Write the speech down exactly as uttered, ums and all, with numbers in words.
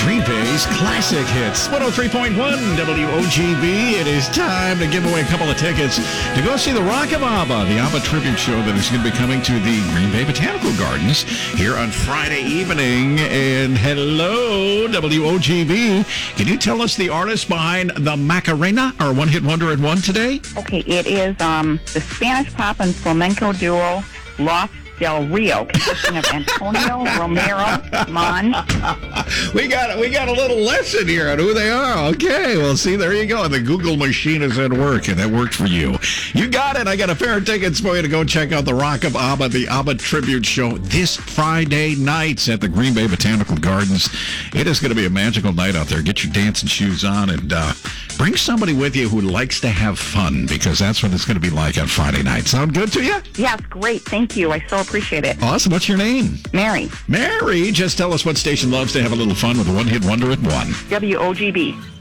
Green Bay's classic hits. one oh three point one W O G B. It is time to give away a couple of tickets to go see the Rock of ABBA, the ABBA tribute show that is going to be coming to the Green Bay Botanical Gardens here on Friday evening. And hello, W O G B. Can you tell us the artist behind the Macarena, our one-hit wonder at one today? Okay, it is um, the Spanish pop and flamenco duo Los Del Rio, consisting of Antonio Romero Mon. We got we got a little lesson here on who they are. Okay, well, see, there you go. The Google machine is at work, and that worked for you. You got it. I got a pair of tickets for you to go check out the Rock of ABBA, the ABBA tribute show this Friday nights at the Green Bay Botanical Gardens. It is going to be a magical night out there. Get your dancing shoes on and uh, bring somebody with you who likes to have fun, because that's what it's going to be like on Friday night. Sound good to you? Yes, great. Thank you. I so appreciate it. Awesome. What's your name? Mary. Mary, just tell us what station loves to have a little fun with a one-hit wonder at one. W O G B.